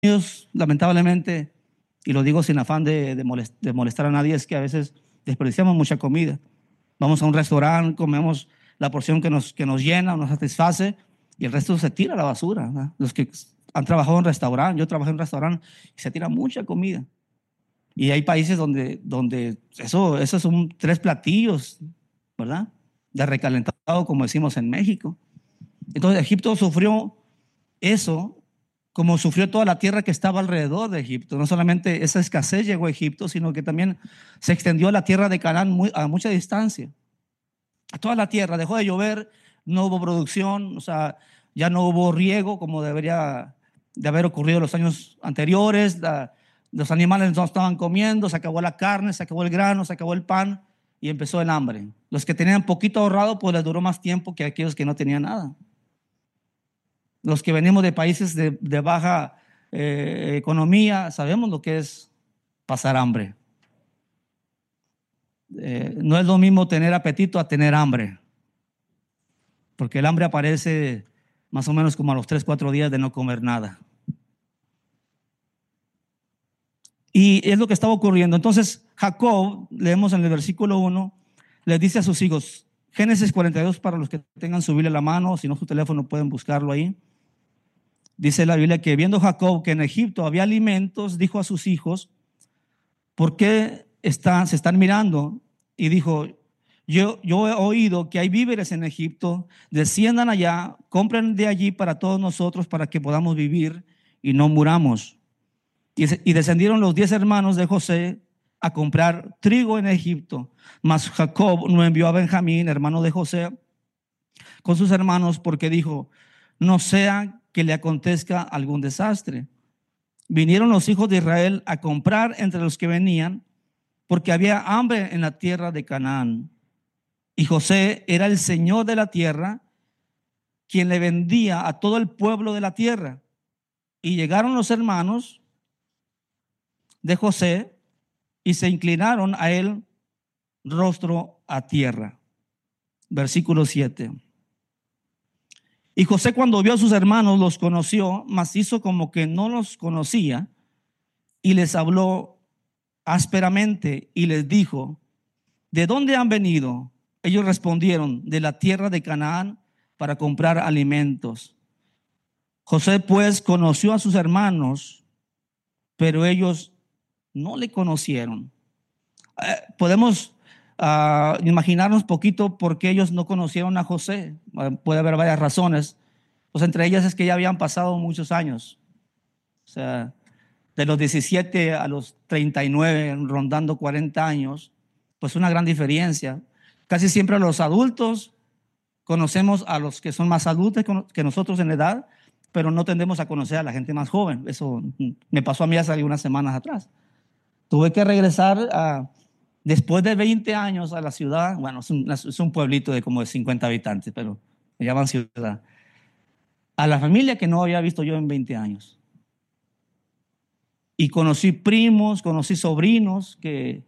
Unidos, lamentablemente, y lo digo sin afán de molestar a nadie, es que a veces desperdiciamos mucha comida. Vamos a un restaurante, comemos la porción que nos llena, nos satisface, y el resto se tira a la basura, ¿verdad? Los que han trabajado en restaurante, yo trabajé en restaurante, y se tira mucha comida. Y hay países donde eso son 3 platillos, ¿verdad? De recalentado, como decimos en México. Entonces Egipto sufrió eso, como sufrió toda la tierra que estaba alrededor de Egipto. No solamente esa escasez llegó a Egipto, sino que también se extendió a la tierra de Canaán a mucha distancia. A toda la tierra dejó de llover, no hubo producción, o sea, ya no hubo riego como debería de haber ocurrido en los años anteriores. Los animales no estaban comiendo, se acabó la carne, se acabó el grano, se acabó el pan y empezó el hambre. Los que tenían poquito ahorrado, pues les duró más tiempo que aquellos que no tenían nada. Los que venimos de países de baja economía, sabemos lo que es pasar hambre. No es lo mismo tener apetito a tener hambre, porque el hambre aparece más o menos como a los 3, 4 días de no comer nada. Y es lo que estaba ocurriendo. Entonces Jacob, leemos en el versículo 1, le dice a sus hijos, Génesis 42, para los que tengan su Biblia en la mano, si no su teléfono pueden buscarlo ahí. Dice la Biblia que viendo Jacob que en Egipto había alimentos, dijo a sus hijos, ¿por qué se están mirando? Y dijo, yo he oído que hay víveres en Egipto, desciendan allá, compren de allí para todos nosotros, para que podamos vivir y no muramos. Y descendieron los 10 hermanos de José a comprar trigo en Egipto. Mas Jacob no envió a Benjamín, hermano de José, con sus hermanos, porque dijo, no sea que le acontezca algún desastre. Vinieron los hijos de Israel a comprar entre los que venían, porque había hambre en la tierra de Canaán. Y José era el señor de la tierra, quien le vendía a todo el pueblo de la tierra. Y llegaron los hermanos de José y se inclinaron a él rostro a tierra. Versículo 7. Y José, cuando vio a sus hermanos, los conoció, mas hizo como que no los conocía y les habló ásperamente y les dijo, ¿de dónde han venido? Ellos respondieron, de la tierra de Canaán, para comprar alimentos. José pues conoció a sus hermanos, pero ellos no le conocieron. Podemos imaginarnos poquito por qué ellos no conocieron a José. Puede haber varias razones. Pues entre ellas es que ya habían pasado muchos años. O sea, de los 17 a los 39, rondando 40 años, pues una gran diferencia. Casi siempre los adultos conocemos a los que son más adultos que nosotros en edad, pero no tendemos a conocer a la gente más joven. Eso me pasó a mí hace algunas semanas atrás. Tuve que regresar después de 20 años a la ciudad. Bueno, es un pueblito de como de 50 habitantes, pero me llaman ciudad. A la familia que no había visto yo en 20 años. Y conocí primos, conocí sobrinos que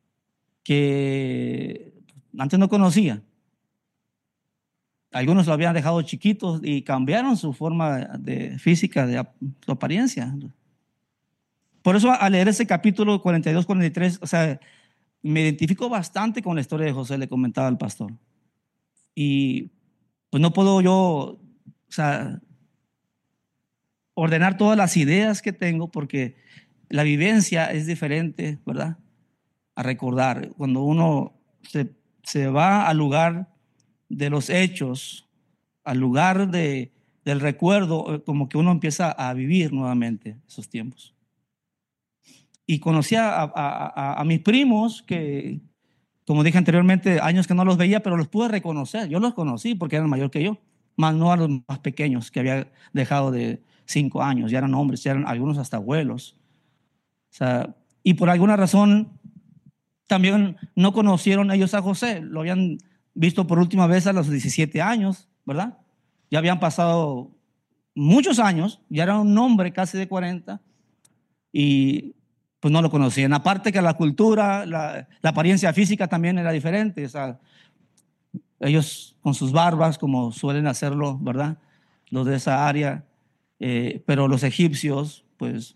antes no conocía. Algunos lo habían dejado chiquitos y cambiaron su forma de física, de su apariencia. Por eso al leer ese capítulo 42, 43, o sea, me identifico bastante con la historia de José, le comentaba al pastor. Y pues no puedo yo, o sea, ordenar todas las ideas que tengo porque la vivencia es diferente, ¿verdad? A recordar. Cuando uno se va al lugar de los hechos, al lugar del recuerdo, como que uno empieza a vivir nuevamente esos tiempos. Y conocí a mis primos que, como dije anteriormente, años que no los veía, pero los pude reconocer. Yo los conocí porque eran mayor que yo, más no a los más pequeños que había dejado de 5 años. Ya eran hombres, ya eran algunos hasta abuelos. O sea, y por alguna razón también no conocieron ellos a José. Lo habían visto por última vez a los 17 años, ¿verdad? Ya habían pasado muchos años, ya era un hombre casi de 40 y pues no lo conocían. Aparte que la cultura, la apariencia física también era diferente. O sea, ellos con sus barbas, como suelen hacerlo, ¿verdad? Los de esa área, pero los egipcios pues